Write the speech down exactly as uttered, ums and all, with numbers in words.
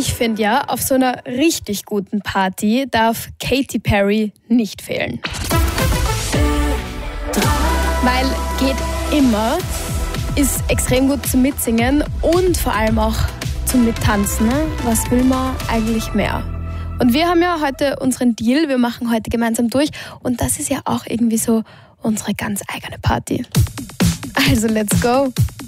Ich finde ja, auf so einer richtig guten Party darf Katy Perry nicht fehlen. Weil geht immer, ist extrem gut zum Mitsingen und vor allem auch zum Mittanzen. Ne? Was will man eigentlich mehr? Und wir haben ja heute unseren Deal, wir machen heute gemeinsam durch und das ist ja auch irgendwie so unsere ganz eigene Party. Also let's go!